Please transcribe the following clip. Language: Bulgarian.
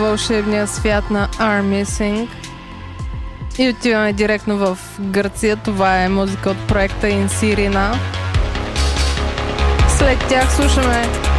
вълшебния свят на Are Missing. И отиваме директно в Гърция. Това е музика от проекта Инсирина. След тях слушаме